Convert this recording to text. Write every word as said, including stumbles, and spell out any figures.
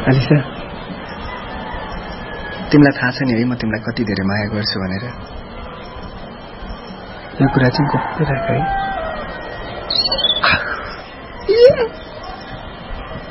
Alisa तिमीलाई थाहा छ नि है म तिमीलाई कति धेरै माया गर्छु भनेर यो कुरा चाहिँ गोप्य राख है